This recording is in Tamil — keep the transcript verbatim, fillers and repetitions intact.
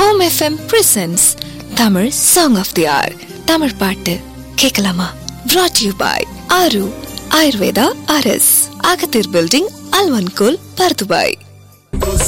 Home FM presents Tamil song of they are. Tamil பாட்டு கேட்கலாமா? brought to you by ஆரு ஆயுர்வேதா ஆர்எஸ், அகத்தீர் பில்டிங், அல்வன்கோல், பர்துபாய்.